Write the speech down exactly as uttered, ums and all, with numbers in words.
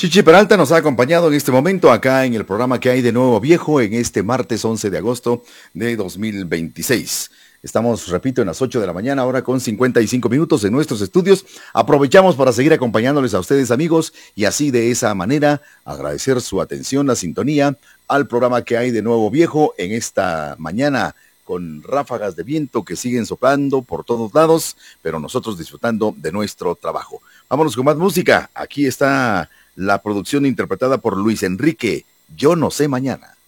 Chichi Peralta nos ha acompañado en este momento acá en el programa que hay de nuevo viejo en este martes once de agosto de dos mil veintiséis. Estamos, repito, en las ocho de la mañana, ahora con cincuenta y cinco minutos en nuestros estudios. Aprovechamos para seguir acompañándoles a ustedes, amigos, y así de esa manera agradecer su atención, la sintonía al programa que hay de nuevo viejo en esta mañana, con ráfagas de viento que siguen soplando por todos lados, pero nosotros disfrutando de nuestro trabajo. Vámonos con más música. Aquí está la producción interpretada por Luis Enrique, Yo no sé mañana.